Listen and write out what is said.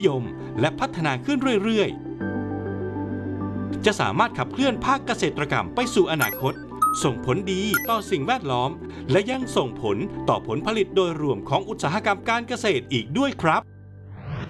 ยมและพัฒนาขึ้นเรื่อยๆจะสามารถขับเคลื่อนภาคเกษตรกรรมไปสู่อนาคตส่งผลดีต่อสิ่งแวดล้อมและยังส่งผลต่อผลผลิตโดยรวมของอุตสาหกรรมการเกษตรอีกด้วยครับ